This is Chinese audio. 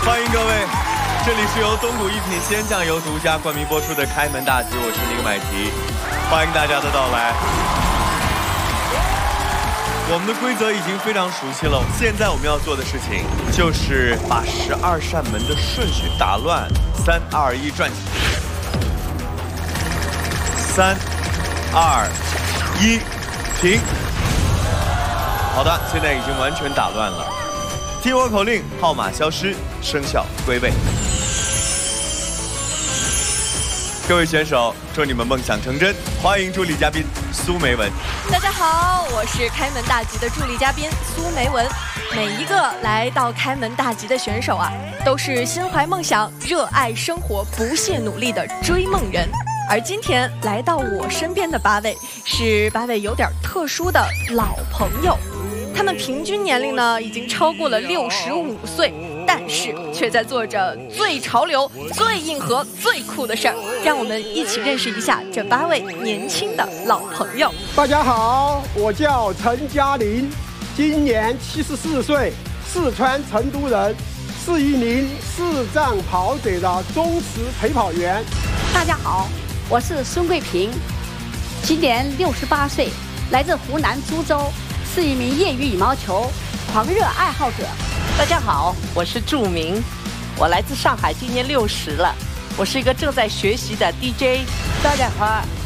欢迎各位，这里是由东谷一品鲜酱油独家冠名播出的开门大吉，我是宁买提，欢迎大家的到来。我们的规则已经非常熟悉了，现在我们要做的事情就是把12扇门的顺序打乱。3、2、1，转起。3、2、1，停。好的，现在已经完全打乱了。听我口令，号码消失，生肖归位。各位选手，祝你们梦想成真！欢迎助理嘉宾苏梅文。 大家好，我是开门大吉的助理嘉宾苏梅文。每一个来到开门大吉的选手啊，都是心怀梦想、热爱生活、不懈努力的追梦人。而今天来到我身边的8位，是8位有点特殊的老朋友。他们平均年龄呢已经超过了65岁，但是却在做着最潮流、最硬核、最酷的事儿。让我们一起认识一下这8位年轻的老朋友。 大家好，我叫陈嘉玲，今年74岁，四川成都人，是一名视障跑者的忠实陪跑员。 大家好，我是孙桂平，今年68岁，来自湖南株洲，是一名业余羽毛球狂热爱好者。 大家好，我是祝明，我来自上海，今年60了，我是一个正在学习的 DJ。 大家好，